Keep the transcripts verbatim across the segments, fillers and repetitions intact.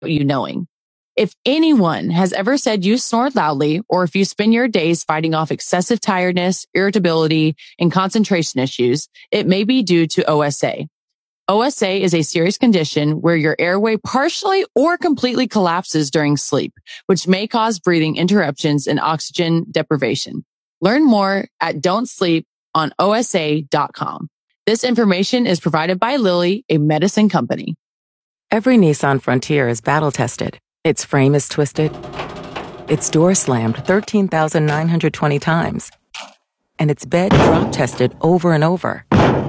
you knowing. If anyone has ever said you snored loudly, or if you spend your days fighting off excessive tiredness, irritability, and concentration issues, it may be due to O S A. O S A is a serious condition where your airway partially or completely collapses during sleep, which may cause breathing interruptions and oxygen deprivation. Learn more at don't sleep on O S A dot com. This information is provided by Lilly, a medicine company. Every Nissan Frontier is battle-tested. Its frame is twisted. Its door slammed thirteen thousand nine hundred twenty times. And its bed drop-tested over and over.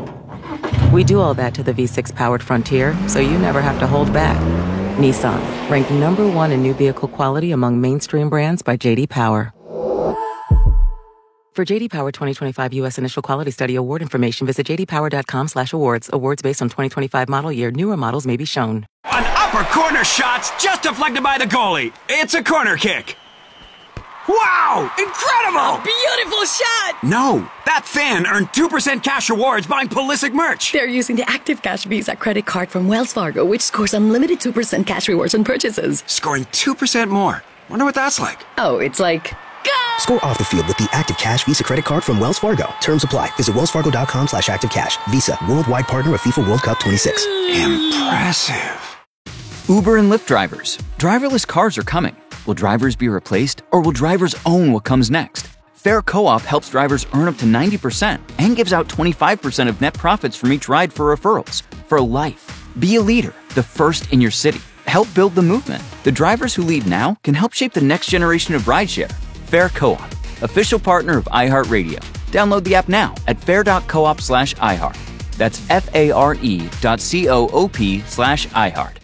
We do all that to the V six powered Frontier, so you never have to hold back. Nissan, ranked number one in new vehicle quality among mainstream brands by J D Power. For J D Power twenty twenty-five U S Initial Quality Study award information, visit j d power dot com slash awards. Awards based on twenty twenty-five model year. Newer models may be shown. An upper corner shot's just deflected by the goalie. It's a corner kick. Wow! Incredible! A beautiful shot! No, that fan earned two percent cash rewards buying Pulisic merch. They're using the Active Cash Visa credit card from Wells Fargo, which scores unlimited two percent cash rewards on purchases. Scoring two percent more. Wonder what that's like. Oh, it's like... Go! Score off the field with the Active Cash Visa credit card from Wells Fargo. Terms apply. Visit wells fargo dot com slash active cash. Visa, worldwide partner of FIFA World Cup twenty-six. Impressive. Uber and Lyft drivers. Driverless cars are coming. Will drivers be replaced, or will drivers own what comes next? Fair Co-op helps drivers earn up to ninety percent and gives out twenty-five percent of net profits from each ride for referrals. For life. Be a leader, the first in your city. Help build the movement. The drivers who lead now can help shape the next generation of rideshare. Fair Co-op, official partner of iHeartRadio. Download the app now at fair dot coop slash iHeart. That's F-A-R-E dot C-O-O-P slash iHeart.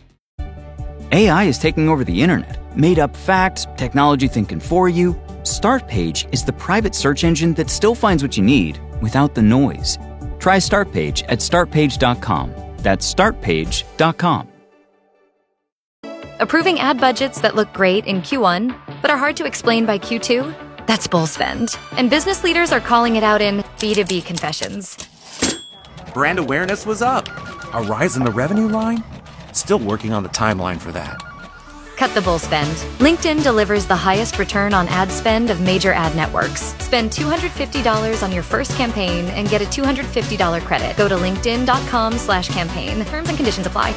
A I is taking over the internet. Made up facts, technology thinking for you. Startpage is the private search engine that still finds what you need without the noise. Try Startpage at start page dot com. That's start page dot com. Approving ad budgets that look great in Q one, but are hard to explain by Q two? That's bull spend. And business leaders are calling it out in B two B confessions. Brand awareness was up. A rise in the revenue line? Still working on the timeline for that. Cut the bull spend. LinkedIn delivers the highest return on ad spend of major ad networks. Spend two hundred fifty dollars on your first campaign and get a two hundred fifty dollars credit. Go to linkedin dot com slash campaign. Terms and conditions apply.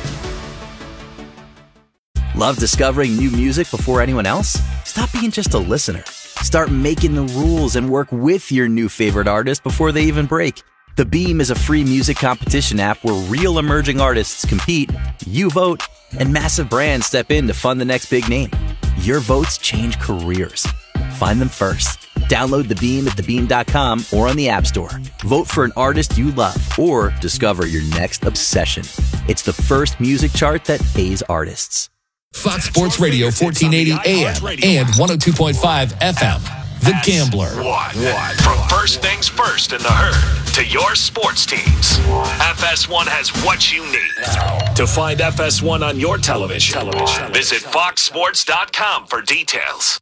Love discovering new music before anyone else? Stop being just a listener. Start making the rules and work with your new favorite artist before they even break. The Beam is a free music competition app where real emerging artists compete, you vote, and massive brands step in to fund the next big name. Your votes change careers. Find them first. Download The Beam at the beam dot com or on the App Store. Vote for an artist you love or discover your next obsession. It's the first music chart that pays artists. Fox Sports Radio, fourteen eighty A M and one oh two point five F M. The Gambler. One. One. From first things first in the herd to your sports teams, F S one has what you need. To find F S one on your television, television. visit fox sports dot com for details.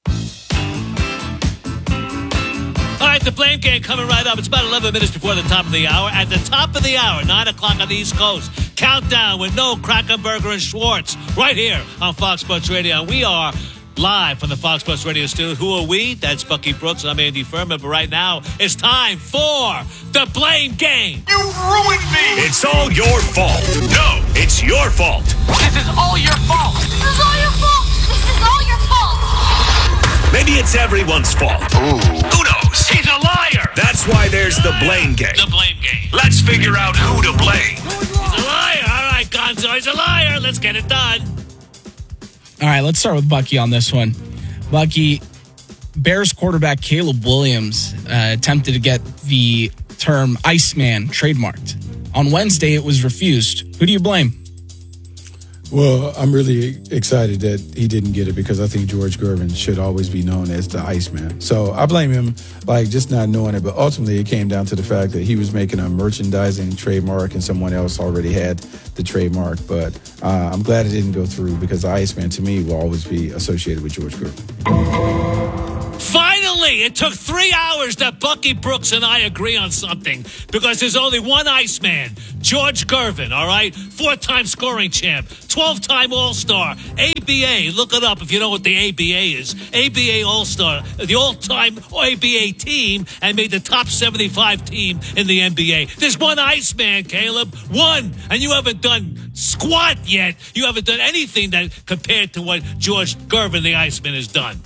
All right, the blame game coming right up. It's about eleven minutes before the top of the hour. At the top of the hour, nine o'clock on the East Coast, Countdown with Noah Krackomberger and Schwartz right here on Fox Sports Radio. And we are live from the Fox Sports Radio studio. Who are we? That's Bucky Brooks and I'm Andy Furman. But right now, it's time for the blame game. You ruined me! It's all your fault. No, it's your fault. This is all your fault. This is all your fault. This is all your fault. Maybe it's everyone's fault. Ooh. Who knows? He's a liar. That's why there's the blame game. The blame game. Let's figure out who to blame. He's a liar. All right, Gonzo, he's a liar. Let's get it done. All right, let's start with Bucky on this one. Bucky, Bears quarterback Caleb Williams uh, attempted to get the term Iceman trademarked. On Wednesday, it was refused. Who do you blame? Well, I'm really excited that he didn't get it because I think George Gervin should always be known as the Iceman. So I blame him, like, just not knowing it. But ultimately, it came down to the fact that he was making a merchandising trademark and someone else already had the trademark. But uh, I'm glad it didn't go through because the Iceman, to me, will always be associated with George Gervin. Finally! Finally, it took three hours that Bucky Brooks and I agree on something because there's only one Iceman, George Gervin, all right? Four-time scoring champ, twelve-time All-Star, A B A. Look it up if you know what the A B A is. A B A All-Star, the all-time A B A team, and made the top seventy-five team in the N B A. There's one Iceman, Caleb. One. And you haven't done squat yet. You haven't done anything that compared to what George Gervin, the Iceman, has done.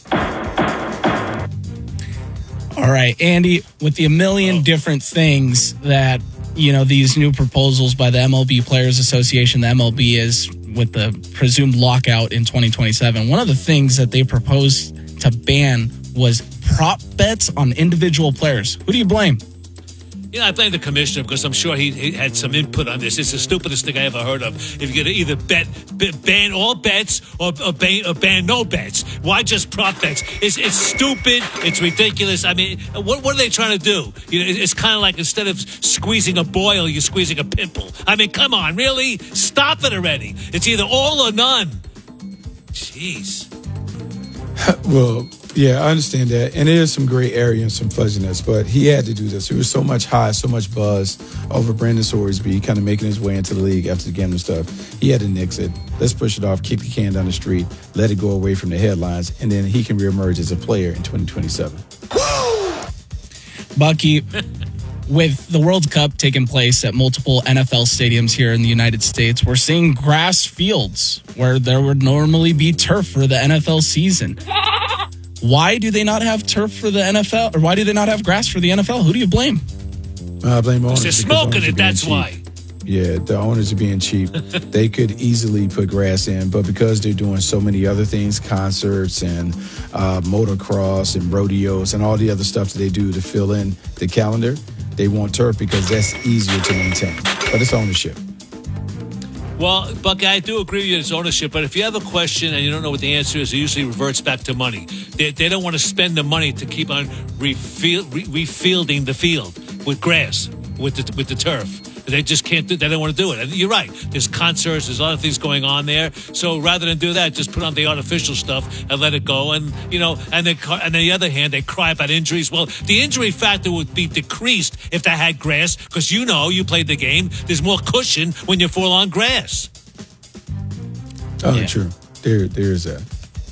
All right, Andy, with the a million oh. different things that, you know, these new proposals by the M L B Players Association, the M L B is with the presumed lockout in twenty twenty-seven, one of the things that they proposed to ban was prop bets on individual players. Who do you blame? You know, I blame the commissioner because I'm sure he, he had some input on this. It's the stupidest thing I ever heard of. If you're going to either bet, b- ban all bets or, or, ban, or ban no bets, why just prop bets? It's, it's stupid. It's ridiculous. I mean, what, what are they trying to do? You know, it's kind of like instead of squeezing a boil, you're squeezing a pimple. I mean, come on, really? Stop it already. It's either all or none. Jeez. Well, yeah, I understand that. And there is some gray area and some fuzziness, but he had to do this. There was so much hype, so much buzz over Brandon Sorsby kind of making his way into the league after the game and stuff. He had to nix it. Let's push it off, kick the can down the street, let it go away from the headlines, and then he can reemerge as a player in twenty twenty-seven. Woo! Bucky, with the World Cup taking place at multiple N F L stadiums here in the United States, we're seeing grass fields where there would normally be turf for the N F L season. Why do they not have turf for the N F L? Or why do they not have grass for the N F L? Who do you blame? Uh, I blame owners. They're smoking it, that's cheap. why. Yeah, the owners are being cheap. They could easily put grass in, but because they're doing so many other things, concerts and uh, motocross and rodeos and all the other stuff that they do to fill in the calendar, they want turf because that's easier to maintain. But it's ownership. Well, Bucky, I do agree with you, it's ownership, but if you have a question and you don't know what the answer is, it usually reverts back to money. They, they don't want to spend the money to keep on refield, re, refielding the field with grass, with the, with the turf. They just can't do, they don't want to do it. And you're right. There's concerts, there's a lot of things going on there. So rather than do that, just put on the artificial stuff and let it go. And, you know, and then, and on the other hand, they cry about injuries. Well, the injury factor would be decreased if they had grass because, you know, you played the game. There's more cushion when you fall on grass. Oh, yeah. True. There, there's that.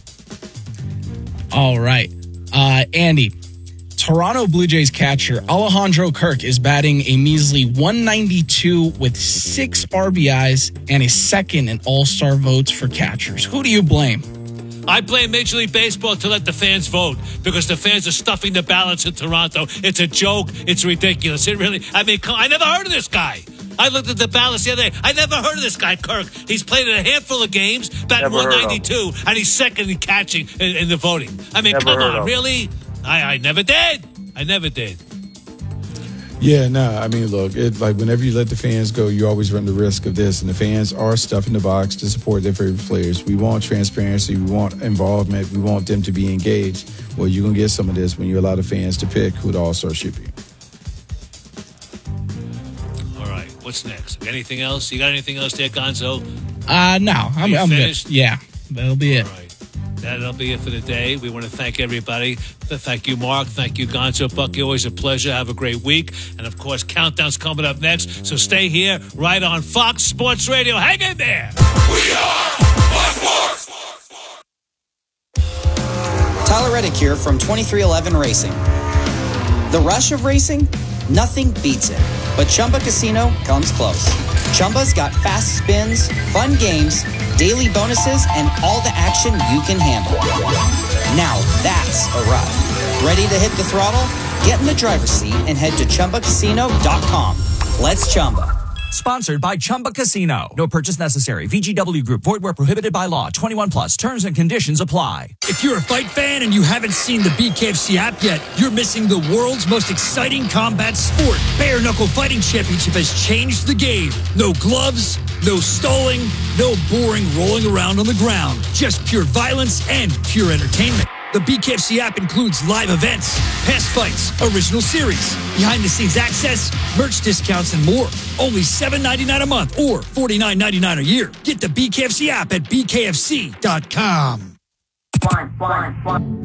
All right. Uh, Andy. Toronto Blue Jays catcher Alejandro Kirk is batting a measly one ninety-two with six R B Is and a second in all-star votes for catchers. Who do you blame? I blame Major League Baseball to let the fans vote because the fans are stuffing the ballots in Toronto. It's a joke. It's ridiculous. It really, I mean, I never heard of this guy. I looked at the ballots the other day. I never heard of this guy, Kirk. He's played in a handful of games, batting one ninety-two, and he's second in catching in, in the voting. I mean, never come on, really? I, I never did. I never did. Yeah, no, nah, I mean, look, it, like whenever you let the fans go, you always run the risk of this. And the fans are stuffing the box to support their favorite players. We want transparency. We want involvement. We want them to be engaged. Well, you're going to get some of this when you allow the fans to pick who the all-star should be. All right, what's next? Anything else? You got anything else there, Gonzo? Uh, no, I'm, I'm finished? good. Yeah, that'll be All it. right. That'll be it for the day. We want to thank everybody. Thank you, Mark. Thank you, Gonzo. Bucky, always a pleasure. Have a great week. And, of course, Countdown's coming up next. So stay here right on Fox Sports Radio. Hang in there. We are Fox Sports. Tyler Reddick here from twenty-three eleven Racing. The rush of racing? Nothing beats it. But Chumba Casino comes close. Chumba's got fast spins, fun games, daily bonuses, and all the action you can handle. Now that's a ride. Ready to hit the throttle? Get in the driver's seat and head to Chumba Casino dot com. Let's Chumba. Sponsored by Chumba Casino. No purchase necessary. V G W Group. Void where prohibited by law. twenty-one plus. Terms and conditions apply. If you're a fight fan and you haven't seen the B K F C app yet, you're missing the world's most exciting combat sport. Bare Knuckle Fighting Championship has changed the game. No gloves, no stalling, no boring rolling around on the ground. Just pure violence and pure entertainment. The B K F C app includes live events, past fights, original series, behind-the-scenes access, merch discounts, and more. Only seven ninety-nine a month or forty-nine ninety-nine a year. Get the B K F C app at B K F C dot com. One, one, one.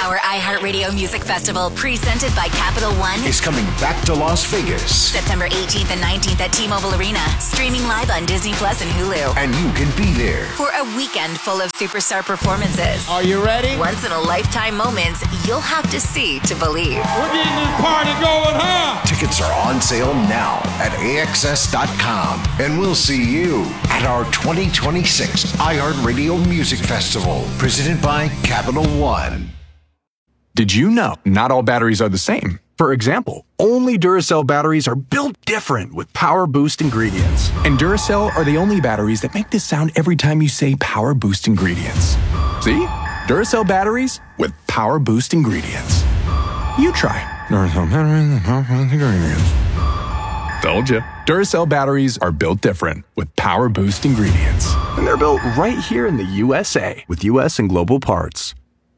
Our iHeartRadio Music Festival, presented by Capital One, is coming back to Las Vegas. September eighteenth and nineteenth at T-Mobile Arena. Streaming live on Disney Plus and Hulu. And you can be there for a weekend full of superstar performances. Are you ready? Once in a lifetime moments you'll have to see to believe. We're getting this party going, huh? Tickets are on sale now at A X S dot com. And we'll see you at our twenty twenty-six iHeartRadio Music Festival, presented by Capital One. Did you know not all batteries are the same? For example, only Duracell batteries are built different with Power Boost ingredients. And Duracell are the only batteries that make this sound every time you say Power Boost ingredients. See? Duracell batteries with Power Boost ingredients. You try. Duracell batteries with Power Boost ingredients. Told you. Duracell batteries are built different with Power Boost ingredients. And they're built right here in the U S A with U S and global parts.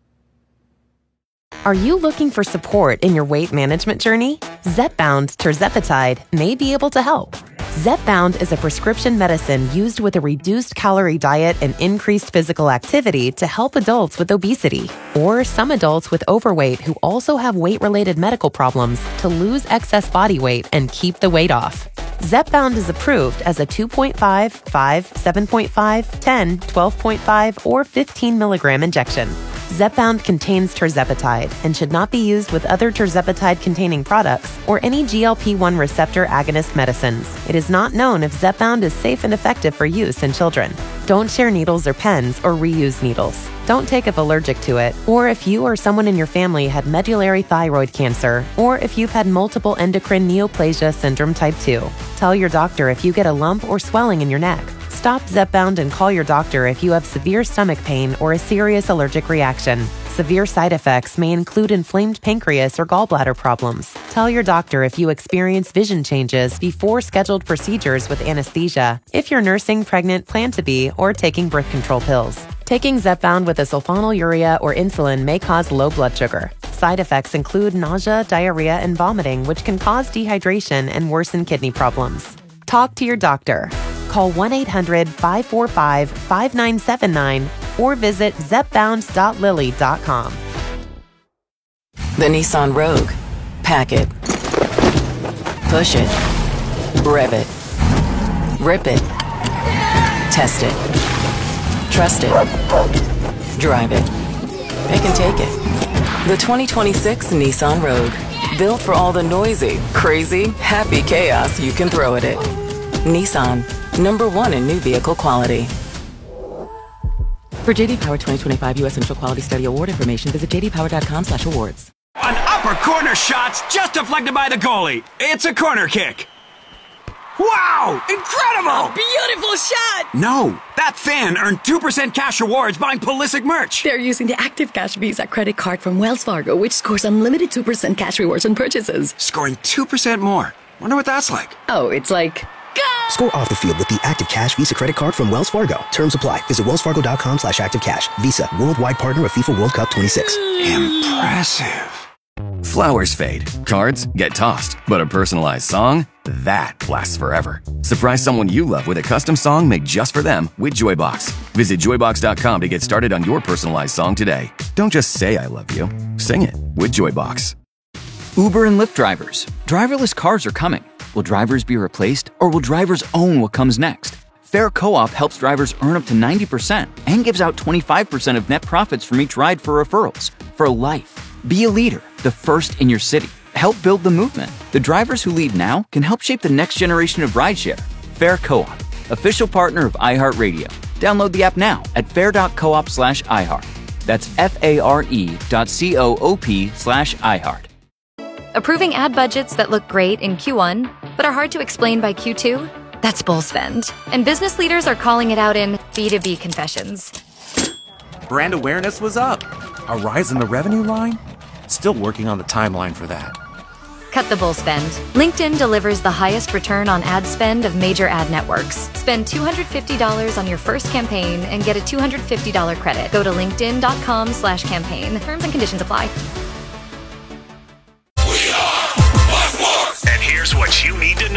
Are you looking for support in your weight management journey? Zepbound tirzepatide may be able to help. Zepbound is a prescription medicine used with a reduced calorie diet and increased physical activity to help adults with obesity or some adults with overweight who also have weight-related medical problems to lose excess body weight and keep the weight off. Zepbound is approved as a two point five, five, seven point five, ten, twelve point five, or fifteen milligram injection. Zepbound contains tirzepatide and should not be used with other tirzepatide-containing products or any G L P one receptor agonist medicines. It is not known if Zepbound is safe and effective for use in children. Don't share needles or pens or reuse needles. Don't take if allergic to it, or if you or someone in your family had medullary thyroid cancer, or if you've had multiple endocrine neoplasia syndrome type two. Tell your doctor if you get a lump or swelling in your neck. Stop Zepbound and call your doctor if you have severe stomach pain or a serious allergic reaction. Severe side effects may include inflamed pancreas or gallbladder problems. Tell your doctor if you experience vision changes before scheduled procedures with anesthesia, if you're nursing, pregnant, plan to be, or taking birth control pills. Taking Zepbound with a sulfonylurea or insulin may cause low blood sugar. Side effects include nausea, diarrhea, and vomiting, which can cause dehydration and worsen kidney problems. Talk to your doctor. Call one eight hundred, five four five, five nine seven nine or visit zepbound dot lilly dot com. The Nissan Rogue. Pack it. Push it. Rev it. Rip it. Test it. Trust it. Drive it. It can take it. The twenty twenty-six Nissan Rogue. Built for all the noisy, crazy, happy chaos you can throw at it. Nissan. Number one in new vehicle quality. For J D Power twenty twenty-five U S Initial Quality Study Award information, visit j d power dot com slash awards. An upper corner shot's just deflected by the goalie. It's a corner kick. Wow! Incredible! Beautiful shot! No, that fan earned two percent cash rewards buying Pulisic merch. They're using the Active Cash Visa credit card from Wells Fargo, which scores unlimited two percent cash rewards on purchases. Scoring two percent more. Wonder what that's like. Oh, it's like... Score off the field with the Active Cash Visa credit card from Wells Fargo. Terms apply. Visit wells fargo dot com slash active cash. Visa, worldwide partner of FIFA World Cup twenty-six. Impressive. Flowers fade, cards get tossed, but a personalized song, that lasts forever. Surprise someone you love with a custom song made just for them with Joybox. Visit joybox dot com to get started on your personalized song today. Don't just say I love you, sing it with Joybox. Uber and Lyft drivers. Driverless cars are coming. Will drivers be replaced, or will drivers own what comes next? Fair Co-op helps drivers earn up to ninety percent and gives out twenty-five percent of net profits from each ride for referrals. For life. Be a leader, the first in your city. Help build the movement. The drivers who lead now can help shape the next generation of rideshare. Fair Co-op, official partner of iHeartRadio. Download the app now at fair dot coop slash iHeart. That's F-A-R-E dot C-O-O-P slash iHeart. Approving ad budgets that look great in Q one, but are hard to explain by Q two? That's bull spend. And business leaders are calling it out in B two B confessions. Brand awareness was up. A rise in the revenue line? Still working on the timeline for that. Cut the bull spend. LinkedIn delivers the highest return on ad spend of major ad networks. Spend two hundred fifty dollars on your first campaign and get a two hundred fifty dollars credit. Go to linkedin dot com slash campaign. Terms and conditions apply. And here's what you need to know.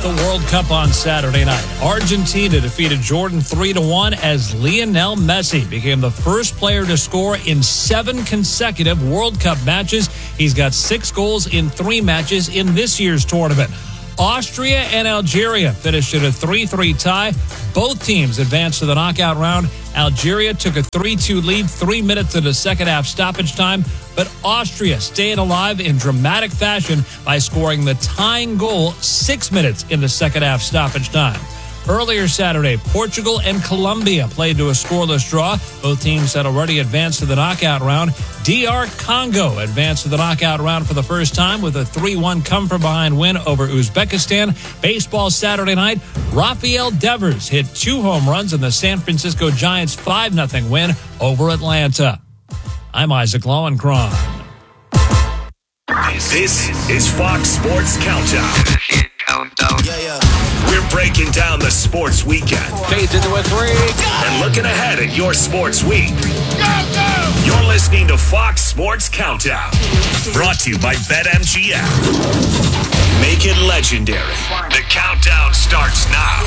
The World Cup on Saturday night. Argentina defeated Jordan three to one as Lionel Messi became the first player to score in seven consecutive World Cup matches. He's got six goals in three matches in this year's tournament. Austria and Algeria finished at a three three tie. Both teams advanced to the knockout round. Algeria took a three two lead three minutes into the second half stoppage time, but Austria stayed alive in dramatic fashion by scoring the tying goal six minutes in the second half stoppage time. Earlier Saturday, Portugal and Colombia played to a scoreless draw. Both teams had already advanced to the knockout round. D R Congo advanced to the knockout round for the first time with a three one come-from-behind win over Uzbekistan. Baseball Saturday night, Rafael Devers hit two home runs in the San Francisco Giants' five nothing win over Atlanta. I'm Isaac Lowenkron. This is Fox Sports Countdown. Countdown. Yeah, yeah. We're breaking down the sports weekend. Fades into a three. And looking ahead at your sports week. Countdown. You're listening to Fox Sports Countdown. Brought to you by BetMGM. Make it legendary. The countdown starts now.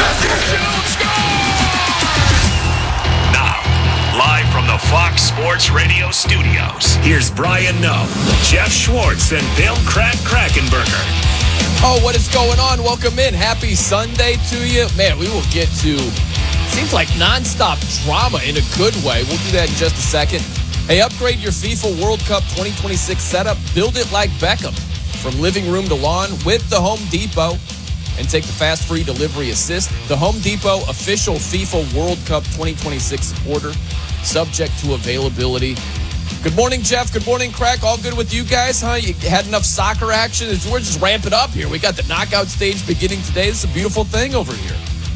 Now, live from the Fox Sports Radio studios, here's Brian Noe, Jeff Schwartz, and Bill Crack Krackenberger. Oh, what is going on? Welcome in. Happy Sunday to you. Man, we will get to, seems like nonstop drama in a good way. We'll do that in just a second. Hey, upgrade your FIFA World Cup twenty twenty-six setup. Build it like Beckham. From living room to lawn with the Home Depot. And take the fast free delivery assist. The Home Depot official FIFA World Cup twenty twenty-six supporter. Subject to availability. Good morning, Jeff. Good morning, Crack. All good with you guys, huh? You had enough soccer action? We're just ramping up here. We got the knockout stage beginning today. This is a beautiful thing over here.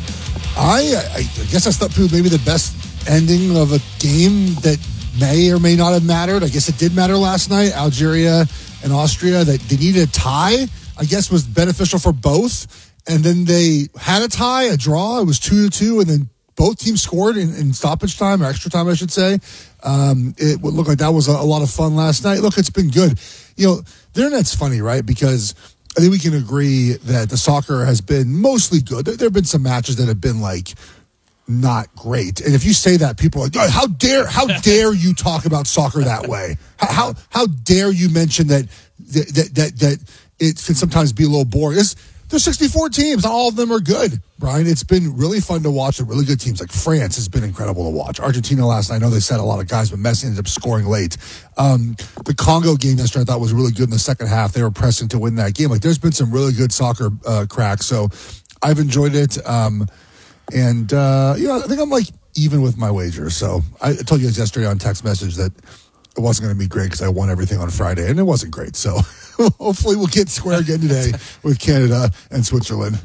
I, I guess I thought maybe the best ending of a game that may or may not have mattered. I guess it did matter last night. Algeria and Austria, that they needed a tie, I guess was beneficial for both. And then they had a tie, a draw. It was two to two, and then both teams scored in, in stoppage time, or extra time, I should say. Um, it would look like that was a, a lot of fun last night. Look, it's been good. You know, the internet's funny, right? Because I think we can agree that the soccer has been mostly good. There, there have been some matches that have been like not great. And if you say that, people are like, oh, how dare, how dare you talk about soccer that way? How, how, how dare you mention that, that, that, that it can sometimes be a little boring? It's, there's sixty-four teams. Not all of them are good, Brian. It's been really fun to watch. The really good teams like France has been incredible to watch. Argentina last night, I know they said a lot of guys, but Messi ended up scoring late. Um, the Congo game yesterday I thought was really good in the second half. They were pressing to win that game. Like, there's been some really good soccer uh, cracks. So I've enjoyed it. Um, and, uh, you know, I think I'm like even with my wager. So I told you guys yesterday on text message that it wasn't going to be great because I won everything on Friday, and it wasn't great. So hopefully we'll get square again today with Canada and Switzerland.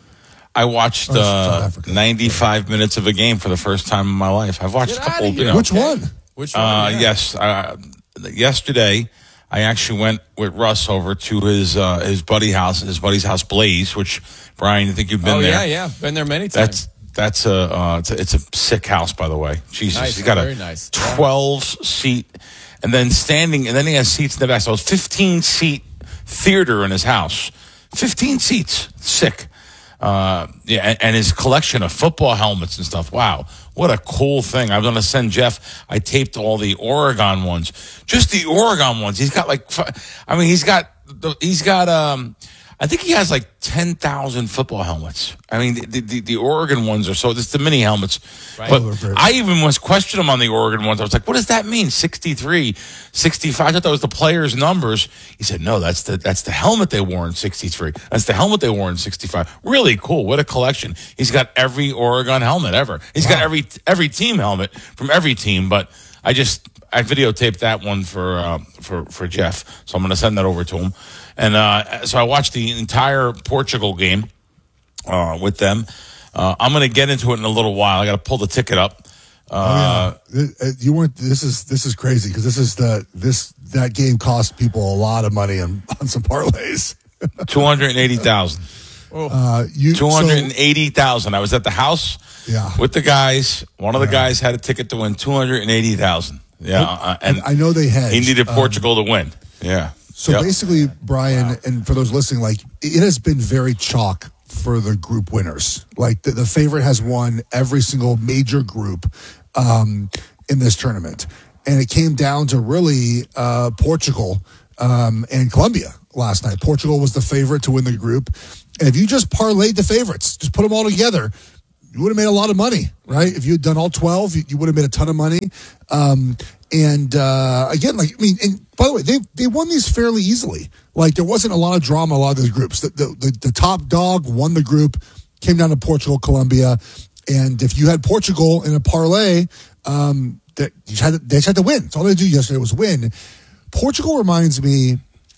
I watched uh, ninety-five minutes of a game for the first time in my life. I've watched Get a couple. You know, Which one? Which one? Uh, yeah. Yes. Uh, yesterday, I actually went with Russ over to his uh, his buddy house, his buddy's house, Blaze. Which, Brian, I think you've been oh, there. Oh yeah, yeah, been there many times. That's that's a uh, it's a, it's a sick house, by the way. Jesus, nice. He's got Very a nice. twelve seat. And then standing, and then he has seats in the back. So it's fifteen seat theater in his house. fifteen seats. Sick. Uh, yeah, and, and his collection of football helmets and stuff. Wow. What a cool thing. I was going to send Jeff, I taped all the Oregon ones. Just the Oregon ones. He's got like, I mean, he's got, he's got, um, I think he has like ten thousand football helmets. I mean, the, the, the Oregon ones are so, it's the mini helmets. Right. But I even was questioning him on the Oregon ones. I was like, what does that mean? sixty-three, sixty-five. I thought that was the players' numbers. He said, no, that's the, that's the helmet they wore in sixty-three. That's the helmet they wore in sixty-five. Really cool. What a collection. He's got every Oregon helmet ever. He's wow. got every, every team helmet from every team. But I just, I videotaped that one for, uh, for, for Jeff. So I'm going to send that over to him. And uh, so I watched the entire Portugal game uh, with them. Uh, I'm going to get into it in a little while. I got to pull the ticket up. Uh, oh, yeah. You weren't. This is this is crazy because this is the this that game cost people a lot of money on, on some parlays. Two hundred eighty thousand. Uh, you two hundred eighty thousand. So, I was at the house. Yeah. With the guys. One of the yeah. guys had a ticket to win two hundred eighty thousand. Yeah, uh, and I know they had. He needed Portugal um, to win. Yeah. So yep. basically, Brian, wow. and for those listening, like it has been very chalk for the group winners. Like the, the favorite has won every single major group um, in this tournament. And it came down to really uh, Portugal um, and Colombia last night. Portugal was the favorite to win the group. And if you just parlayed the favorites, just put them all together, you would have made a lot of money, right? If you had done all twelve, you, you would have made a ton of money. Um, and uh, again, like, I mean, and by the way, they they won these fairly easily. Like, there wasn't a lot of drama in a lot of those groups. The, the, the, the top dog won the group, came down to Portugal, Colombia. And if you had Portugal in a parlay, um, that you had to, they just had to win. That's all they did yesterday was win. Portugal reminds me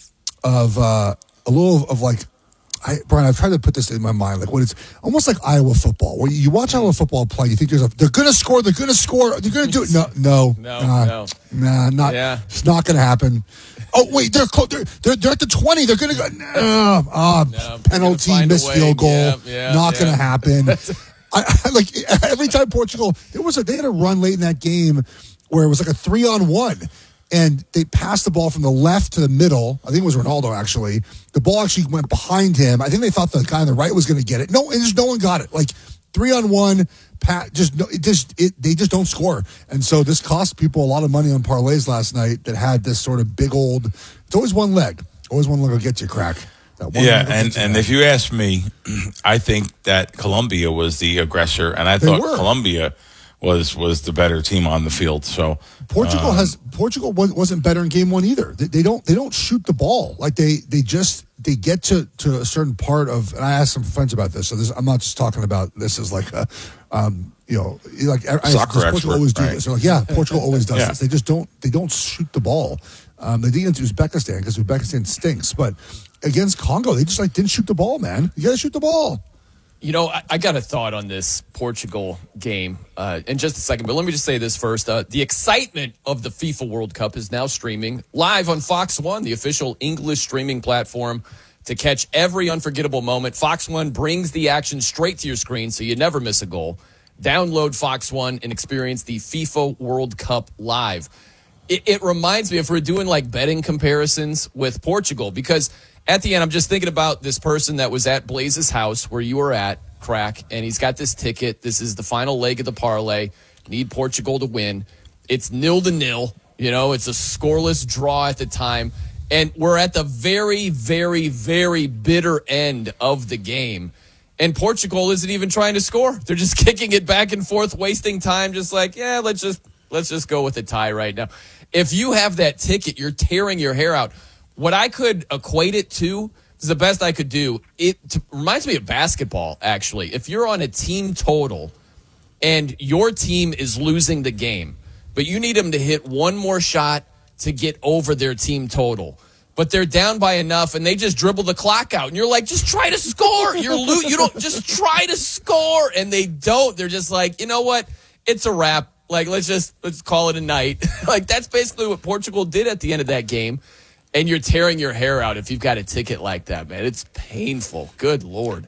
of uh, a little of, of like, I, Brian, I've tried to put this in my mind, like when it's almost like Iowa football, where you watch Iowa football play, you think there's a, they're going to score, they're going to score, they're going to do it. No, no, no, nah, no, nah, not. Yeah. It's not going to happen. Oh wait, they're close. They're, they're they're at the twenty. They're going to go. Uh, uh, no, penalty, missed field goal. Yeah, yeah, not yeah. going to happen. I, I like every time Portugal, there was a they had a run late in that game where it was like a three on one. And they passed the ball from the left to the middle. I think it was Ronaldo, actually. The ball actually went behind him. I think they thought the guy on the right was going to get it. No, and just no one got it. Like three on one, pat, just no, it just it, they just don't score. And so this cost people a lot of money on parlays last night that had this sort of big old. It's always one leg. Always one leg will get you, crack. That one Yeah, leg will and, get you and back. if you ask me, I think that Colombia was the aggressor, and I They thought were. Colombia was was the better team on the field. So Portugal um, has Portugal was, wasn't better in game one either. They, they don't they don't shoot the ball like they they just they get to, to a certain part of. And I asked some friends about this, so this I'm not just talking about this as like a um, you know like I, Soccer does Portugal expert, always do right. this. They're like, yeah, Portugal always does Yeah. this. They just don't they don't shoot the ball. Um, they did against Uzbekistan because Uzbekistan stinks, but against Congo they just like didn't shoot the ball. Man, you got to shoot the ball. You know, I, I got a thought on this Portugal game uh, in just a second, but let me just say this first. Uh, the excitement of the FIFA World Cup is now streaming live on Fox One, the official English streaming platform, to catch every unforgettable moment. Fox One brings the action straight to your screen so you never miss a goal. Download Fox One and experience the FIFA World Cup live. It, it reminds me if we're doing like betting comparisons with Portugal, because at the end, I'm just thinking about this person that was at Blaze's house where you were at, Crack, and he's got this ticket. This is the final leg of the parlay. Need Portugal to win. It's nil to nil. You know, it's a scoreless draw at the time. And we're at the very, very, very bitter end of the game. And Portugal isn't even trying to score. They're just kicking it back and forth, wasting time, just like, yeah, let's just let's just go with a tie right now. If you have that ticket, you're tearing your hair out. What I could equate it to is the best I could do. It t- reminds me of basketball, actually. If you're on a team total and your team is losing the game, but you need them to hit one more shot to get over their team total, but they're down by enough and they just dribble the clock out, and you're like, just try to score. You're lo- you don't just try to score, and they don't. They're just like, you know what? It's a wrap. Like, let's just let's call it a night. Like, that's basically what Portugal did at the end of that game. And you're tearing your hair out if you've got a ticket like that, man. It's painful. Good Lord.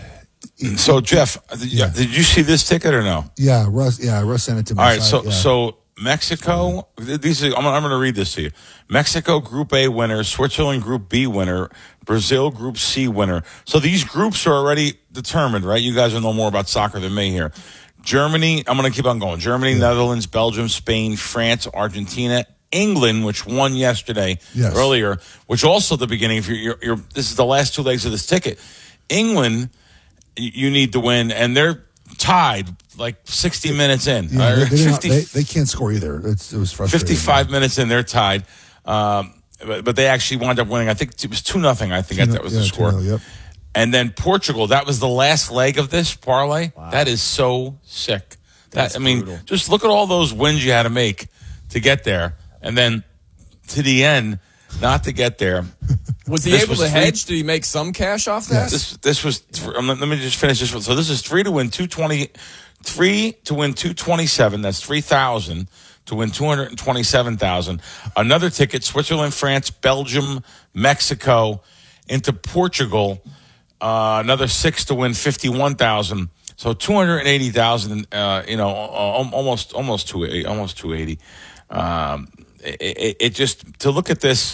So, Jeff, did you, did you see this ticket or no? Yeah, Russ. Yeah, Russ sent it to me. All right, So so I- yeah. so Mexico. These are, I'm, I'm going to read this to you. Mexico Group A winner, Switzerland Group B winner, Brazil Group C winner. So these groups are already determined, right? You guys will know more about soccer than me here. Germany. I'm going to keep on going. Germany, Netherlands, Belgium, Spain, France, Argentina, England, which won yesterday Yes. earlier, which also at the beginning, if you're, you're, you're, this is the last two legs of this ticket. England, y- you need to win, and they're tied like sixty minutes in. Yeah, Or they, they, fifty, they, they can't score either. It's, it was frustrating. fifty-five minutes in, they're tied. Um, but, but they actually wound up winning. I think it was two nothing. I think Two no- that was yeah, the two score. nil, yep. And then Portugal, that was the last leg of this parlay. That is so sick. That, I mean, brutal. just look at all those wins you had to make to get there. And then to the end, not to get there. Was he This able was to three- hedge? Did he make some cash off that? This this was. Um, let me just finish this one. So this is three to win two twenty, three to win two twenty seven. That's three thousand to win two hundred twenty seven thousand. Another ticket: Switzerland, France, Belgium, Mexico, into Portugal. Uh, another six to win fifty one thousand. So two hundred eighty thousand. Uh, you know, uh, almost almost two almost two eighty. Um, it, it, it just to look at this.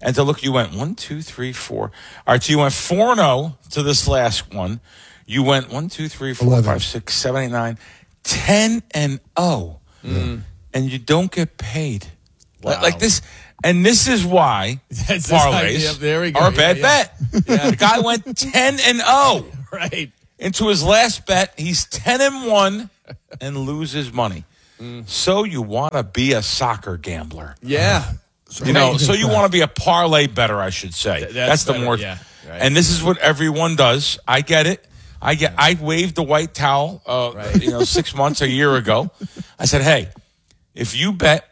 And to look, you went one, two, three, four. All right, so you went four and oh to this last one. You went one, two, three, four, eleven. five, six, seven, eight, nine, ten and oh. Mm. And you don't get paid. Wow. Like this, and this is why That's this parlays idea. There we go. are a bad Yeah, bet. yeah. The guy went ten and oh. Right. Into his last bet. He's ten and one and loses money. Mm. So you want to be a soccer gambler. Yeah. You know, so you want to be a parlay bettor, I should say. Th- that's that's the better, more. yeah, right. And this is what everyone does. I get it. I get. I waved the white towel, uh, Right. you know, six months, a year ago. I said, hey, if you bet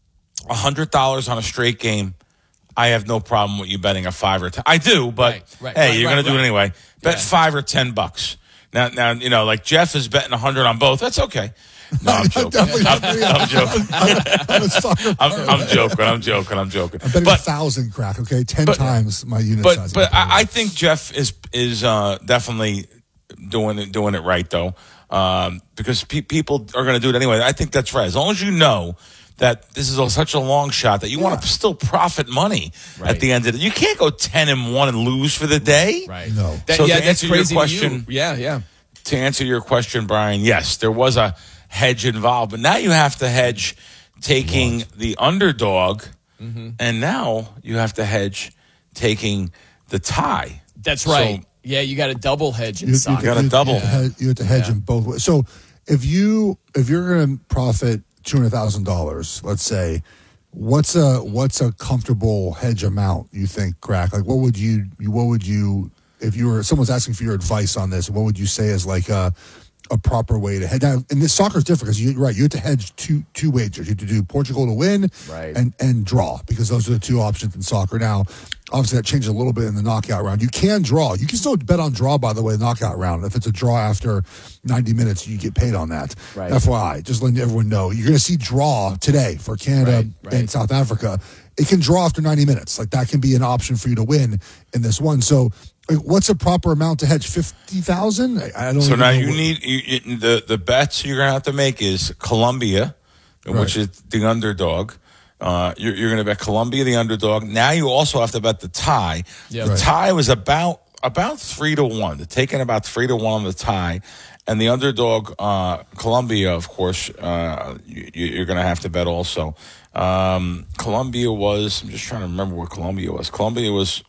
a hundred dollars on a straight game, I have no problem with you betting a five or ten. I do, but Right, right, hey, right, you're right, going to do right. it anyway. Bet Yeah. five or ten bucks. Now, now, you know, like Jeff is betting a hundred on both. That's okay. No, I'm joking. Definitely I'm, not. I'm joking. I'm a soccer I'm, player. I'm joking. I'm joking. I'm joking. I'm betting But a thousand crack, okay? Ten but- times my unit but size. but I, I think Jeff is is uh, definitely doing it doing it right though, um, because pe- people are going to do it anyway. I think that's right. As long as you know that this is a, such a long shot that you want to still profit money Right. at the end of it. You can't go ten and one and lose for the day. Right. No. That, So yeah, to that's answer your crazy. question- To you. Yeah, yeah. To answer your question, Brian, yes, there was a hedge involved, but now you have to hedge taking the underdog, Mm-hmm. and now you have to hedge taking the tie. That's So- right. yeah, you got a double hedge in You, soccer. got a you- double. You have to hedge, you have to hedge Yeah. in both ways. So if you if you're going to profit two hundred thousand dollars, let's say, what's a what's a comfortable hedge amount you think, Crack? Like, what would you what would you if you were someone's asking for your advice on this? What would you say is like a a proper way to hedge? Now, and this soccer is different because you're right. You have to hedge two two wagers. You have to do Portugal to win, Right. and and draw, because those are the two options in soccer. Now, obviously, that changes a little bit in the knockout round. You can draw. You can still bet on draw, by the way, knockout round. If it's a draw after ninety minutes, you get paid on that. Right. F Y I, just letting everyone know. You're going to see draw today for Canada Right, right. and South Africa. It can draw after ninety minutes. Like, that can be an option for you to win in this one. So, like, what's a proper amount to hedge? fifty thousand? I, I don't So even now know you what- need you, you, the the bets you're gonna have to make is Colombia, which Right. is the underdog. Uh, you're you're gonna bet Colombia the underdog. Now you also have to bet the tie. Yeah. The Right. tie was about about three to one. They're taking about three to one on the tie, and the underdog uh, Colombia, of course, uh, you, you're gonna have to bet also. Um, Colombia was. I'm just trying to remember what Colombia was. Colombia was.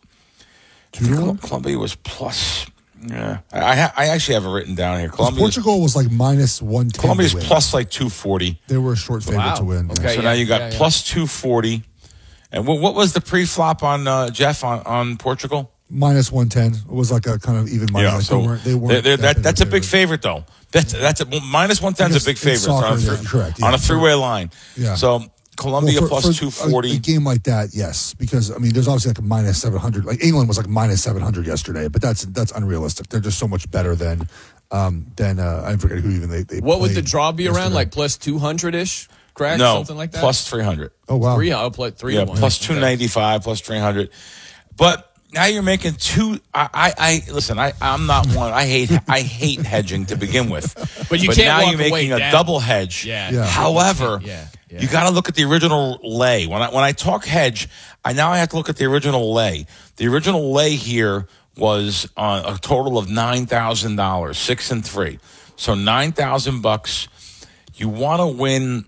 Two to one? Colombia was plus. Yeah, I ha- I actually have it written down here. 'Cause Colombia. Portugal was like minus one ten. Colombia's to win. plus like two forty. They were a short favorite Wow. to win. yeah. Okay. So yeah, now you got yeah, yeah. plus two forty. And what, what was the pre-flop on uh, Jeff on, on Portugal? Minus one ten. It was like a kind of even money. Yeah, like so they weren't, they weren't they're- they're- that, big that's a big favorite. favorite, though. That's that's a, minus one ten is a big It's favorite soccer, on, a yeah, three- correct, yeah. on a three-way line. Yeah. So Colombia Well, for- plus for two forty. A, a game like that, yes, because I mean, there's obviously like a minus seven hundred. Like England was like minus seven hundred yesterday, but that's that's unrealistic. They're just so much better than um than uh, I forget who even they. they What would the played draw be around? yesterday. Like plus two hundred ish? Crack? No, Something like that? plus three hundred. Oh wow, Three, oh, plus three Yeah, to one. plus two ninety-five, plus three hundred. But now you're making two. I, I, I listen. I, I'm not one. I hate. I hate hedging to begin with. But you but can't now walk you're making away a down. double hedge. Yeah. Yeah. However, Yeah, yeah. you got to look at the original lay. When I when I talk hedge, I now I have to look at the original lay. The original lay here was uh, a total of nine thousand dollars, six and three. So nine thousand bucks. You want to win.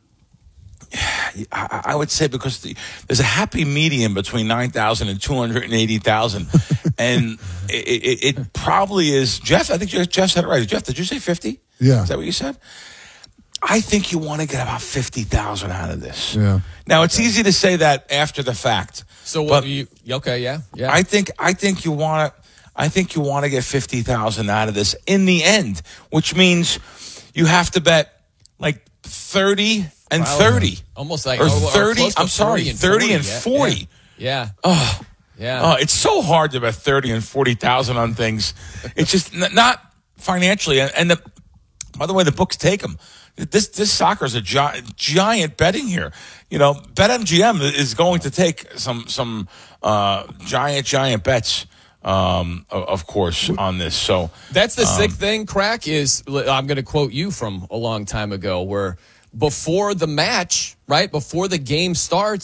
I, I would say because the, there's a happy medium between nine thousand and two hundred eighty thousand, and it, it, it probably is. Jeff, I think Jeff said it right. Jeff, did you say fifty? Yeah. Is that what you said? I think you want to get about fifty thousand out of this. Yeah. Now it's easy to say that after the fact. So what but do you? Okay, yeah, yeah. I think I think you want to. I think you want to get fifty thousand out of this in the end, which means you have to bet like thirty and Wow. thirty, Almost like or or thirty. close to I'm sorry, and thirty and yeah, forty. Yeah. Oh, Yeah. oh, it's so hard to bet thirty and forty thousand on things. It's just n- not financially. And, and the, by the way, the books take them. This this soccer is a gi- giant betting here. You know, BetMGM is going to take some some uh, giant giant bets. Um, of, of course, on this. So That's the um, sick thing, Crack, is I'm going to quote you from a long time ago where before the match, right, before the game starts,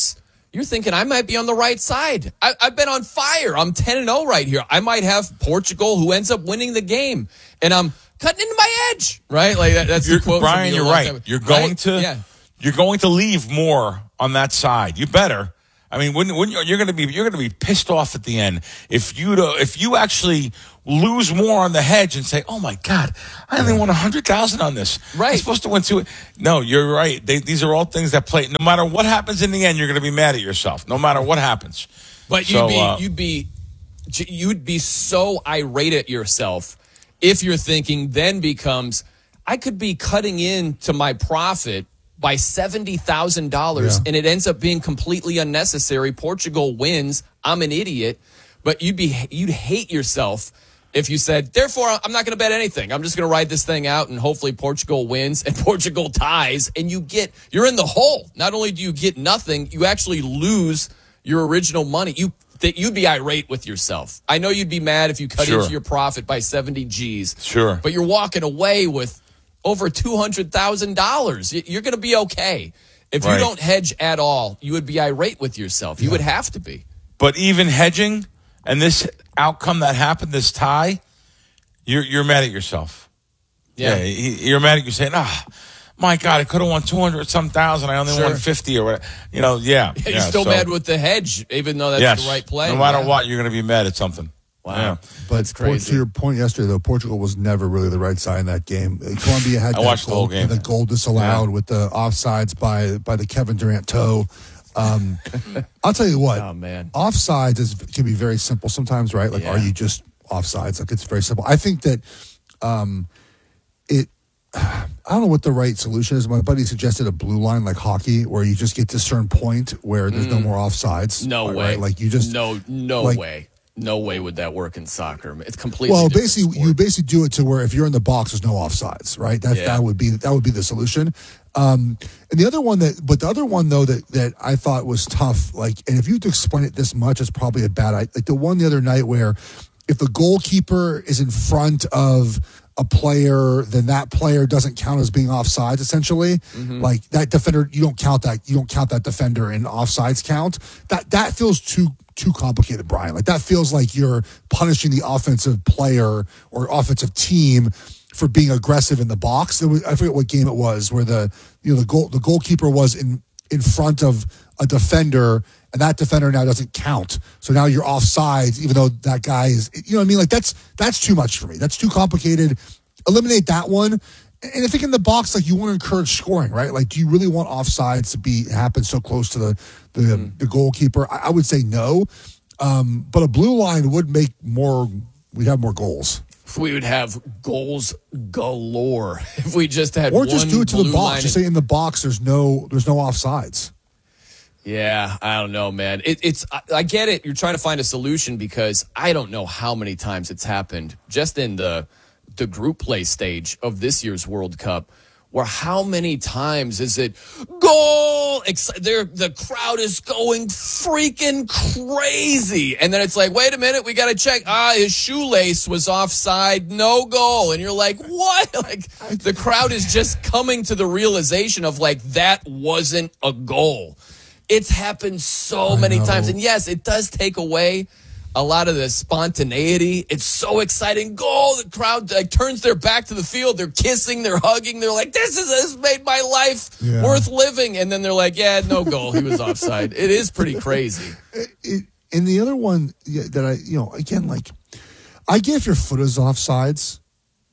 you're thinking I might be on the right side. I, I've been on fire. I'm ten and oh right here. I might have Portugal who ends up winning the game, and I'm cutting into my edge, right? Like that, that's you're, the quote. Brian, you're right. Time. You're going right? to yeah. you're going to leave more on that side. You better. I mean, when, when you're, you're going to be you're going to be pissed off at the end if you do, if you actually lose more on the hedge and say, "Oh my God, I only won a hundred thousand on this. Right, I'm supposed to win two." No, you're right. They, these are all things that play. No matter what happens in the end, you're going to be mad at yourself. No matter what happens. But so, you'd be uh, you'd be you'd be so irate at yourself if your thinking then becomes, I could be cutting into my profit by seventy thousand dollars, Yeah. and it ends up being completely unnecessary. Portugal wins. I'm an idiot. But you'd be you'd hate yourself if you said, therefore, I'm not going to bet anything. I'm just going to ride this thing out, and hopefully Portugal wins and Portugal ties, and you get you're in the hole. Not only do you get nothing, you actually lose your original money. You that you'd be irate with yourself. I know you'd be mad if you cut Sure. into your profit by seventy G's. Sure. But you're walking away with over two hundred thousand dollars. You're going to be okay. If you Right. don't hedge at all, you would be irate with yourself. You would have to be. But even hedging and this outcome that happened, this tie, you're you're mad at yourself. Yeah. Yeah, you're mad at you saying, "Ah, my God, I could have won two hundred some thousand. I only Sure. won fifty or whatever." You know, yeah. You're yeah, still so- mad with the hedge, even though that's yes. the right play. No matter Yeah. what, you're going to be mad at something. Wow. Yeah. But That's por- crazy. to your point yesterday, though, Portugal was never really the right side in that game. Uh, Colombia had I that watched the goal, whole game. the goal disallowed Yeah. with the offsides by by the Kevin Durant toe. Um, I'll tell you what, Oh, man. offsides is, can be very simple sometimes, right? Like, Yeah. are you just offsides? Like, it's very simple. I think that um, it. I don't know what the right solution is. My buddy suggested a blue line like hockey, where you just get to a certain point where there's no more offsides. Mm. No right? way. Like you just no no like- way. No way would that work in soccer. It's completely Well, different basically, sport. you basically do it to where if you're in the box, there's no offsides, right? That Yeah. that would be that would be the solution. Um, and the other one that, but the other one though that that I thought was tough, like, and if you have to explain it this much, it's probably a bad idea. Like the one the other night where if the goalkeeper is in front of a player, then that player doesn't count as being offsides. Essentially, Mm-hmm. like that defender, you don't count that. You don't count that defender in offsides count. That that feels too too complicated, Brian. Like that feels like you're punishing the offensive player or offensive team for being aggressive in the box. There was, I forget what game it was where the you know the goal the goalkeeper was in in front of a defender, and that defender now doesn't count. So now you're offsides, even though that guy is, you know what I mean? Like that's that's too much for me. That's too complicated. Eliminate that one. And I think in the box, like you want to encourage scoring, right? Like, do you really want offsides to be happen so close to the the, Mm. the goalkeeper? I, I would say no. Um, but a blue line would make more. We'd have more goals. we would have goals galore if we just had Or one just do it to the blue box. line Just and- say in the box, there's no there's no offsides. Yeah, I don't know, man. It, it's I, I get it. You're trying to find a solution because I don't know how many times it's happened just in the the group play stage of this year's World Cup. Where how many times is it goal? Ex- there, the crowd is going freaking crazy, and then it's like, wait a minute, we got to check. Ah, his shoelace was offside, no goal, and you're like, what? Like the crowd is just coming to the realization of like that wasn't a goal. It's happened so I many know. times, and yes, it does take away a lot of the spontaneity. It's so exciting. Goal. The crowd like turns their back to the field. They're kissing, they're hugging. They're like, this is this made my life Yeah. worth living. And then they're like, yeah, no goal. He was offside. It is pretty crazy. It, and the other one yeah, that I, you know, again, like, I get if your foot is offsides,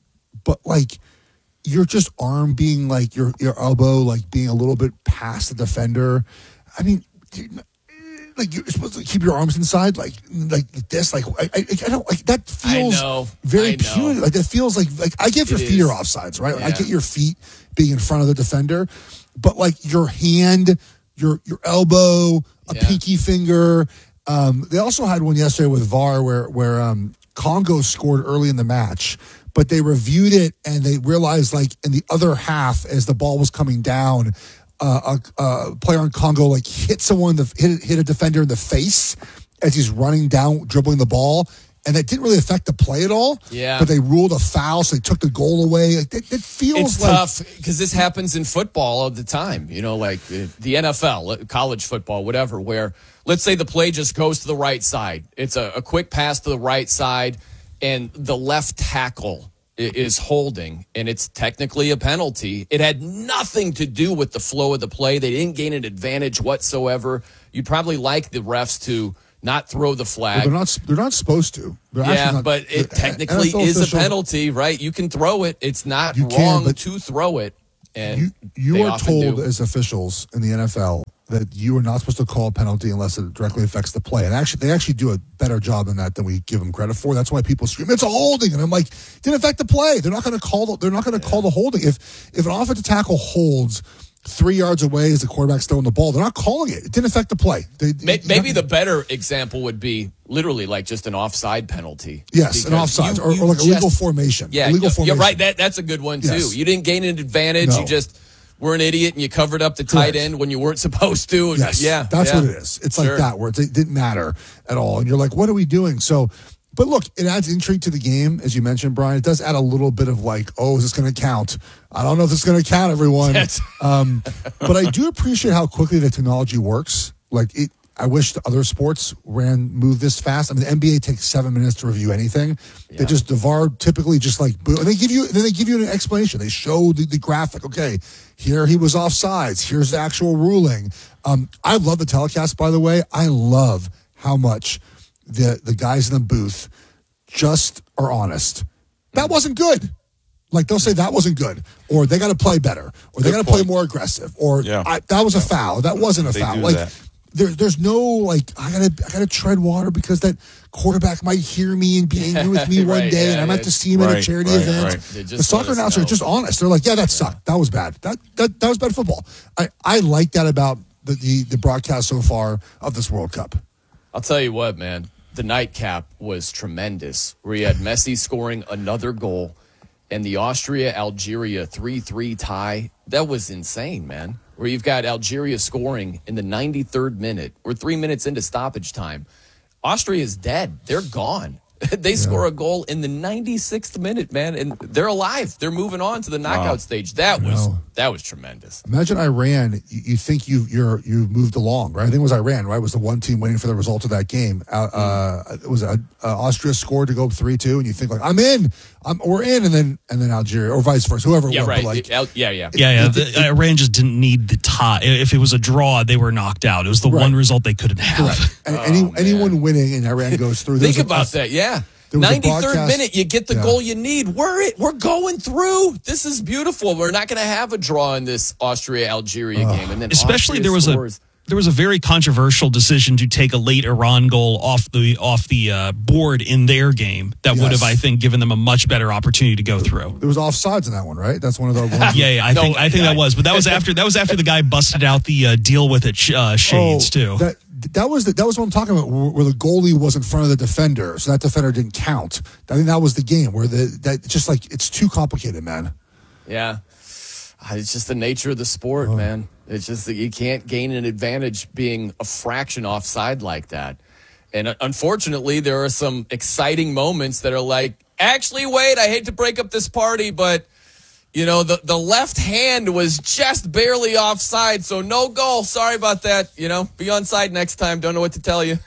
but like, you're just arm being like your your elbow, like being a little bit past the defender. I mean, dude, like you're supposed to keep your arms inside, like like this, like I, I, I don't like that feels I know. very I know. punitive. Like that feels like like I get if your It feet is. are offsides, right? Like, I Yeah. get your feet being in front of the defender, but like your hand, your your elbow, a Yeah. pinky finger. Um, they also had one yesterday with V A R where where um, Congo scored early in the match, but they reviewed it and they realized like in the other half as the ball was coming down. Uh, a, a player in Congo like hit someone, the, hit hit a defender in the face as he's running down, dribbling the ball, and that didn't really affect the play at all. Yeah. But they ruled a foul, so they took the goal away. Like, it, it feels It's like tough because this happens in football all the time, you know, like the N F L, college football, whatever, where let's say the play just goes to the right side. It's a, a quick pass to the right side, and the left tackle is holding, and it's technically a penalty. It had nothing to do with the flow of the play. They didn't gain an advantage whatsoever. You'd probably like the refs to not throw the flag. Well, they're not. They're not supposed to. They're yeah, not, but it technically N F L is a officials, penalty, right? You can throw it. It's not You wrong can, but to throw it. And You, you they are often told do. as officials in the N F L that you are not supposed to call a penalty unless it directly affects the play. And actually, they actually do a better job than that than we give them credit for. That's why people scream, "It's a holding!" And I'm like, it didn't affect the play. They're not going to call. The, they're not going to yeah. call the holding. If if an offensive tackle holds three yards away as the quarterback's throwing the ball, they're not calling it. It didn't affect the play. They, maybe maybe the better example would be literally like just an offside penalty. Yes, an offside or, or like a legal formation. Yeah, legal you're, formation. you're right. That that's a good one too. Yes. You didn't gain an advantage. No. You just were an idiot and you covered up the tight Correct. end when you weren't supposed to. Yes, yeah, that's yeah. what it is. It's Sure. like that where it didn't matter at all, and you're like, "What are we doing?" So, but look, it adds intrigue to the game, as you mentioned, Brian. It does add a little bit of like, "Oh, is this going to count?" I don't know if this is going to count, everyone. um, but I do appreciate how quickly the technology works. Like it. I wish the other sports ran move this fast. I mean, the N B A takes seven minutes to review anything. Yeah. They just the V A R typically just like and they give you and then they give you an explanation. They show the, the graphic. Okay, here he was offsides. Here's the actual ruling. Um, I love the telecast. By the way, I love how much the the guys in the booth just are honest. That wasn't good. Like they'll say that wasn't good, or they got to play better, or they got to play more aggressive, or Yeah. I, that was a foul. That wasn't a They foul. do Like. that. There, there's no like I gotta I gotta tread water because that quarterback might hear me and be angry with me one Right, day, yeah, and I might yeah. have to see him at a Right, charity right, event. right. They just The soccer let us announcers are know. just honest. They're like, yeah, that sucked. That was bad. That that that was bad football. I, I like that about the, the the broadcast so far of this World Cup. I'll tell you what, man. The nightcap was tremendous. Where you had Messi scoring another goal, and the Austria-Algeria three three tie. That was insane, man. Where you've got Algeria scoring in the ninety-third minute. We're three minutes into stoppage time. Austria is dead. They're gone. They yeah. score a goal in the ninety-sixth minute, man, and they're alive. They're moving on to the knockout wow. stage. That was that was tremendous. Imagine Iran. You, you think you you're you moved along, right? I think it was Iran, right? It was the one team waiting for the result of that game. Uh, uh, it was uh, uh, Austria scored to go up three two, and you think like I'm in, I'm we're in, and then and then Algeria or vice versa, whoever. Yeah, won, right. But like, it, yeah, yeah, yeah, yeah. The, Iran just didn't need the tie. If it was a draw, they were knocked out. It was the Right. one result they couldn't have. Right. And any Oh, anyone winning and Iran goes through. Think there's about a, that. Yeah. There was a ninety-third broadcast- minute, you get the Yeah. goal you need. We're it. We're going through. This is beautiful. We're not going to have a draw in this Austria-Algeria game, and then Especially Austria there was scores. a there was a very controversial decision to take a late Iran goal off the off the uh, board in their game that Yes. would have, I think, given them a much better opportunity to go through. There was offsides in that one, right? That's one of the ones. Yeah, yeah, I No, think I think yeah. that was, but that was after that was after the guy busted out the uh, deal with it sh- uh, shades Oh, too. That that was the, that was what I'm talking about. Where, where the goalie was in front of the defender, so that defender didn't count. I think that was the game where the that it's just like it's too complicated, man. Yeah. It's just the nature of the sport, man. It's just that you can't gain an advantage being a fraction offside like that. And uh, unfortunately, there are some exciting moments that are like, actually, wait, I hate to break up this party, but, you know, the, the left hand was just barely offside, so no goal. Sorry about that. You know, be onside next time. Don't know what to tell you.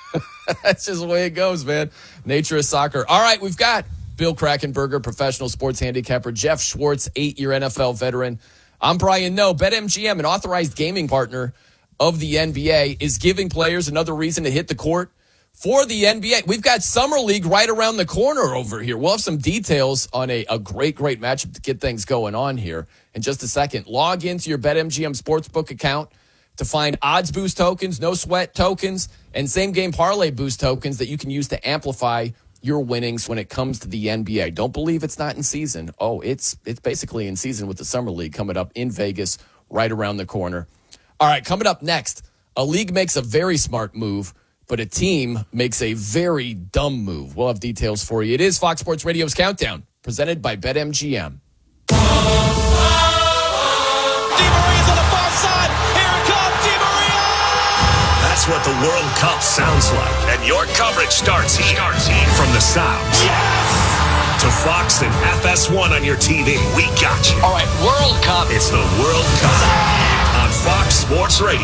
That's just the way it goes, man. Nature of soccer. All right, we've got Bill Krakenberger, professional sports handicapper, Jeff Schwartz, eight-year N F L veteran. I'm Brian Noe. BetMGM, an authorized gaming partner of the N B A, is giving players another reason to hit the court for the N B A. We've got Summer League right around the corner over here. We'll have some details on a, a great, great matchup to get things going on here in just a second. Log into your BetMGM Sportsbook account to find odds boost tokens, no sweat tokens, and same-game parlay boost tokens that you can use to amplify your winnings when it comes to the N B A. Don't believe it's not in season. Oh, it's it's basically in season with the Summer League coming up in Vegas right around the corner. All right, coming up next, a league makes a very smart move, but a team makes a very dumb move. We'll have details for you. It is Fox Sports Radio's Countdown, presented by BetMGM. what the World Cup sounds like. And your coverage starts here. Starts here. From the sounds. Yes! To Fox and F S one on your T V. We got you. All right, World Cup. It's the World Cup on Fox Sports Radio.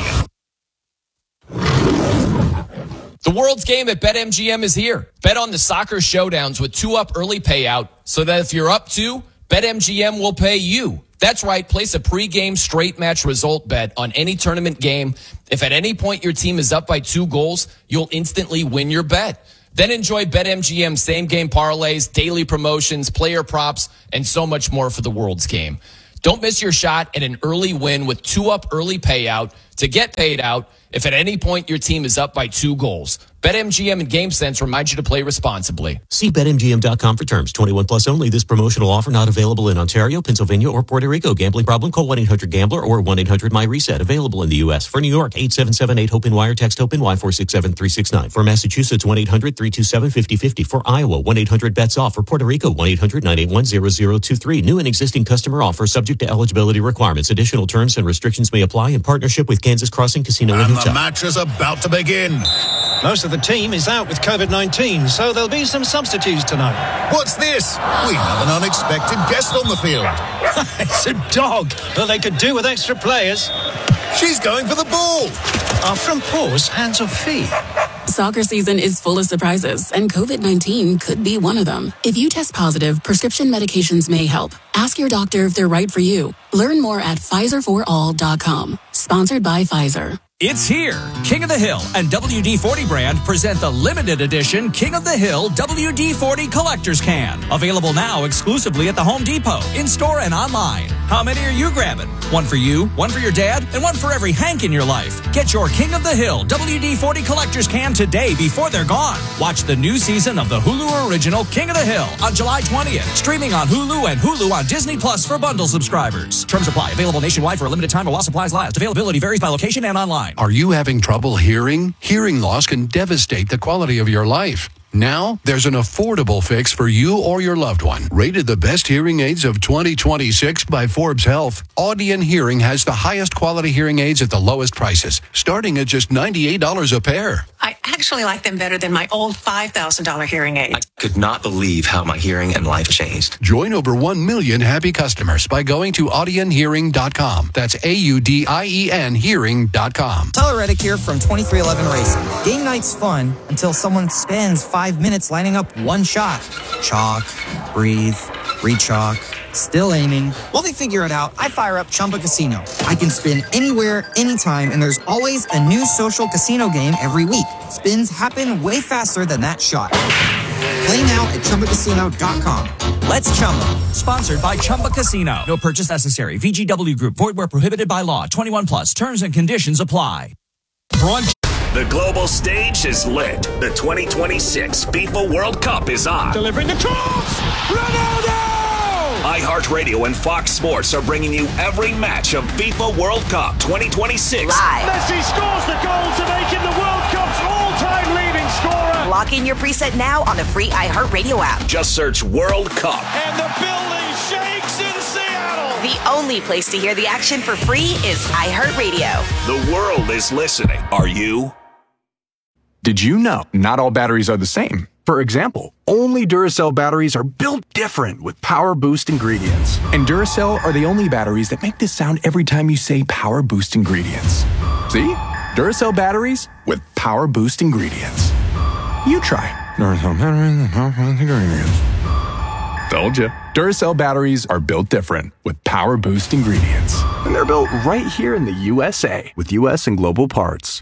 The World's Game at BetMGM is here. Bet on the soccer showdowns with two-up early payout so that if you're up two, BetMGM will pay you. That's right. Place a pregame straight match result bet on any tournament game. If at any point your team is up by two goals, you'll instantly win your bet. Then enjoy BetMGM same-game parlays, daily promotions, player props, and so much more for the World's Game. Don't miss your shot at an early win with two-up early payout to get paid out if at any point your team is up by two goals. BetMGM and GameSense remind you to play responsibly. See Bet M G M dot com for terms. twenty-one plus only. This promotional offer not available in Ontario, Pennsylvania, or Puerto Rico. Gambling problem? Call one eight hundred gambler or one eight hundred my reset. Available in the U S. For New York, eight seven seven eight hope wire. Text HOPE-NY four six seven three six nine. For Massachusetts, one eight hundred three two seven five zero five zero. For Iowa, one eight hundred bets off. For Puerto Rico, one eight hundred nine eight one zero zero two three. New and existing customer offer subject to eligibility requirements. Additional terms and restrictions may apply in partnership with Kansas Crossing Casino and, and Hotel. The match is about to begin. Most of the team is out with COVID nineteen, so there'll be some substitutes tonight. What's this? We have an unexpected guest on the field. It's a dog. Well, they could do with extra players. She's going for the ball. Our front paws, hands or feet. Soccer season is full of surprises, and COVID nineteen could be one of them. If you test positive, prescription medications may help. Ask your doctor if they're right for you. Learn more at Pfizer for all dot com. Sponsored by Pfizer. It's here. King of the Hill and W D forty brand present the limited edition King of the Hill W D forty Collector's Can. Available now exclusively at the Home Depot, in-store and online. How many are you grabbing? One for you, one for your dad, and one for every Hank in your life. Get your King of the Hill W D forty Collector's Can today before they're gone. Watch the new season of the Hulu original King of the Hill on July twentieth. Streaming on Hulu and Hulu on Disney Plus for bundle subscribers. Terms apply. Available nationwide for a limited time while supplies last. Availability varies by location and online. Are you having trouble hearing? Hearing loss can devastate the quality of your life. Now, there's an affordable fix for you or your loved one. Rated the best hearing aids of twenty twenty-six by Forbes Health, Audion Hearing has the highest quality hearing aids at the lowest prices, starting at just ninety-eight dollars a pair. I actually like them better than my old five thousand dollars hearing aid. I could not believe how my hearing and life changed. Join over one million happy customers by going to audion hearing dot com. That's A U D I E N hearing dot com. Tyler Reddick here from twenty-three eleven Racing. Game night's fun until someone spends five minutes lining up one shot. Chalk, breathe, re-chalk, still aiming. While they figure it out, I fire up Chumba Casino. I can spin anywhere, anytime, and there's always a new social casino game every week. Spins happen way faster than that shot. Play now at chumba casino dot com. Let's Chumba. Sponsored by Chumba Casino. No purchase necessary. V G W Group. Void where prohibited by law. twenty-one plus. Terms and conditions apply. Braun- The global stage is lit. The twenty twenty-six FIFA World Cup is on. Delivering the cross! Ronaldo! iHeartRadio and Fox Sports are bringing you every match of FIFA World Cup twenty twenty-six. Live. Messi scores the goal to make him the World Cup's all-time leading scorer. Lock in your preset now on the free iHeartRadio app. Just search World Cup. And the building shakes in Seattle. The only place to hear the action for free is iHeartRadio. The world is listening. Are you? Did you know not all batteries are the same? For example, only Duracell batteries are built different with Power Boost ingredients. And Duracell are the only batteries that make this sound every time you say Power Boost ingredients. See? Duracell batteries with Power Boost ingredients. You try. Duracell batteries with Power Boost ingredients. Told you. Duracell batteries are built different with Power Boost ingredients. And they're built right here in the U S A with U S and global parts.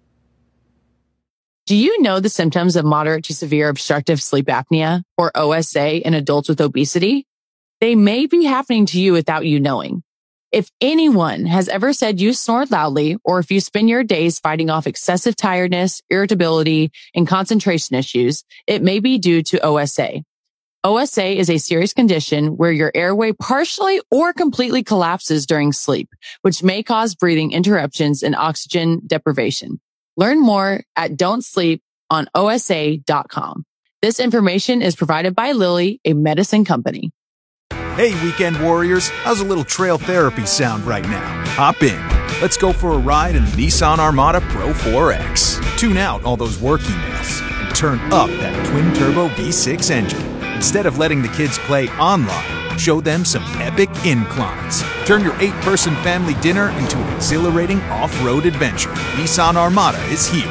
Do you know the symptoms of moderate to severe obstructive sleep apnea, or O S A, in adults with obesity? They may be happening to you without you knowing. If anyone has ever said you snore loudly, or if you spend your days fighting off excessive tiredness, irritability, and concentration issues, it may be due to O S A. O S A is a serious condition where your airway partially or completely collapses during sleep, which may cause breathing interruptions and oxygen deprivation. Learn more at don't sleep on O S A dot com. This information is provided by Lilly, a medicine company. Hey, weekend warriors, how's a little trail therapy sound right now? Hop in. Let's go for a ride in the Nissan Armada Pro four X. Tune out all those work emails and turn up that twin-turbo V six engine. Instead of letting the kids play online, show them some epic inclines. Turn your eight-person family dinner into an exhilarating off-road adventure. Nissan Armada is here.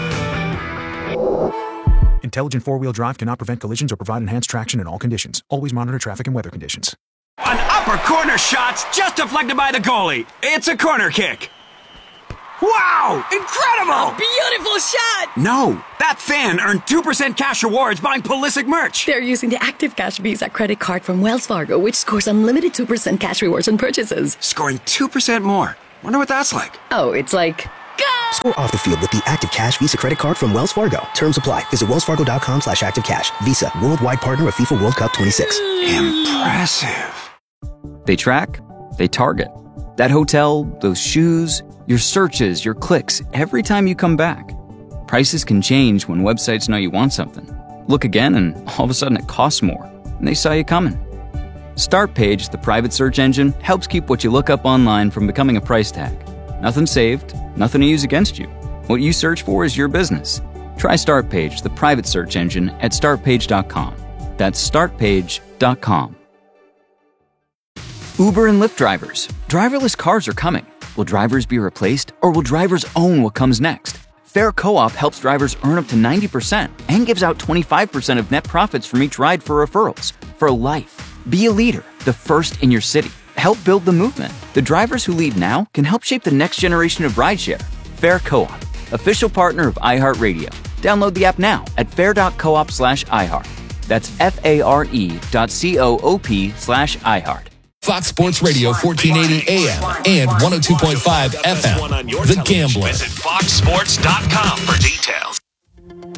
Intelligent four-wheel drive cannot prevent collisions or provide enhanced traction in all conditions. Always monitor traffic and weather conditions. An upper corner shot's just deflected by the goalie. It's a corner kick. Wow! Incredible! Beautiful shot! No, that fan earned two percent cash rewards buying Pulisic merch. They're using the Active Cash Visa credit card from Wells Fargo, which scores unlimited two percent cash rewards on purchases. Scoring two percent more. Wonder what that's like. Oh, it's like... Go! Score off the field with the Active Cash Visa credit card from Wells Fargo. Terms apply. Visit wellsfargo.com slash activecash. Visa, worldwide partner of FIFA World Cup twenty-six. Impressive. They track, they target. That hotel, those shoes, your searches, your clicks, every time you come back. Prices can change when websites know you want something. Look again and all of a sudden it costs more, and they saw you coming. StartPage, the private search engine, helps keep what you look up online from becoming a price tag. Nothing saved, nothing to use against you. What you search for is your business. Try StartPage, the private search engine, at start page dot com. That's start page dot com. Uber and Lyft drivers. Driverless cars are coming. Will drivers be replaced, or will drivers own what comes next? Fair Co-op helps drivers earn up to ninety percent and gives out twenty-five percent of net profits from each ride for referrals. For life. Be a leader, the first in your city. Help build the movement. The drivers who lead now can help shape the next generation of rideshare. Fair Co-op, official partner of iHeartRadio. Download the app now at fair.coop slash iHeart. That's F-A-R-E dot C-O-O-P slash iHeart. Fox Sports Radio, fourteen eighty A M and one oh two point five F M. The Gambler. Visit fox sports dot com for details.